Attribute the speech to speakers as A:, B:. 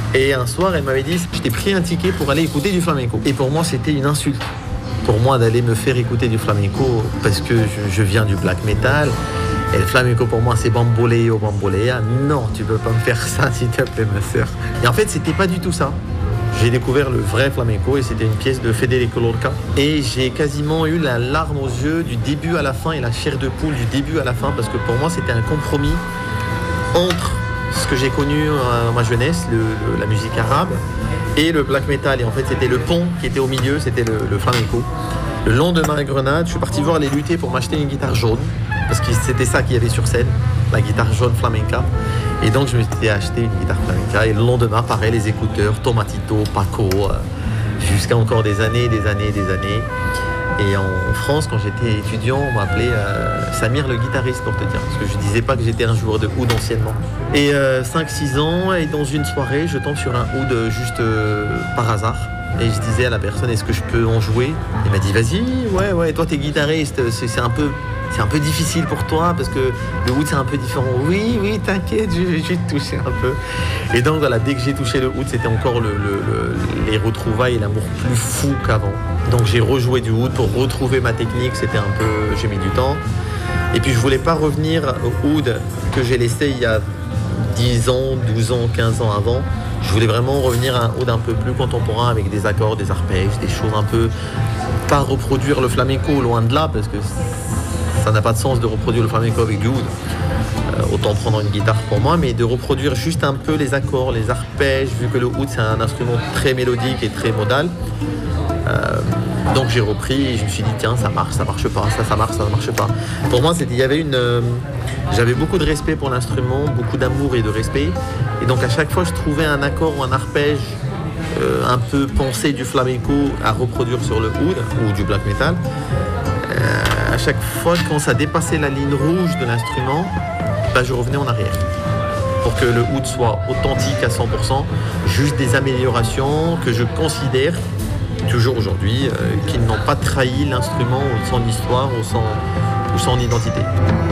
A: Et un soir, elle m'avait dit, je t'ai pris un ticket pour aller écouter du flamenco. Et pour moi, c'était une insulte. Pour moi, d'aller me faire écouter du flamenco parce que je viens du black metal. Et le flamenco, pour moi, c'est bamboleo, bambolea. Non, tu peux pas me faire ça, s'il te plaît, ma sœur. Et en fait, c'était pas du tout ça. J'ai découvert le vrai flamenco et c'était une pièce de Federico Lorca. Et j'ai quasiment eu la larme aux yeux du début à la fin et la chair de poule du début à la fin parce que pour moi, c'était un compromis entre ce que j'ai connu dans ma jeunesse, la musique arabe, et le black metal. Et en fait, c'était le pont qui était au milieu, c'était le flamenco. Le lendemain à Grenade, je suis parti voir les lutter pour m'acheter une guitare jaune, parce que c'était ça qu'il y avait sur scène, la guitare jaune flamenca. Et donc, je me suis acheté une guitare flamenca. Et le lendemain, pareil, les écouteurs, Tomatito, Paco, jusqu'à encore des années. Et en France, quand j'étais étudiant, on m'appelait Samir le guitariste, pour te dire. Parce que je disais pas que j'étais un joueur de oud anciennement. Et 5-6 ans, et dans une soirée, je tombe sur un oud juste par hasard. Et je disais à la personne, est-ce que je peux en jouer? Il m'a dit, vas-y, ouais, toi t'es guitariste, c'est un peu difficile pour toi, parce que le oud c'est un peu différent. Oui, t'inquiète, je vais te toucher un peu. Et donc voilà, dès que j'ai touché le oud, c'était encore les retrouvailles et l'amour plus fou qu'avant. Donc j'ai rejoué du oud pour retrouver ma technique, j'ai mis du temps. Et puis je voulais pas revenir au oud que j'ai laissé il y a 10 ans, 12 ans, 15 ans avant. Je voulais vraiment revenir à un oud un peu plus contemporain avec des accords, des arpèges, des choses un peu... Pas reproduire le flamenco, loin de là, parce que ça n'a pas de sens de reproduire le flamenco avec du oud. Autant prendre une guitare pour moi, mais de reproduire juste un peu les accords, les arpèges, vu que le oud c'est un instrument très mélodique et très modal. Donc j'ai repris et je me suis dit tiens, ça marche pas, ça marche pas. Pour moi, j'avais beaucoup de respect pour l'instrument, beaucoup d'amour et de respect. Et donc à chaque fois je trouvais un accord ou un arpège un peu pensé du flamenco à reproduire sur le oud ou du black metal. À chaque fois quand ça dépassait la ligne rouge de l'instrument, je revenais en arrière. Pour que le oud soit authentique à 100%, juste des améliorations que je considère toujours aujourd'hui, qui n'ont pas trahi l'instrument ou son histoire ou son identité.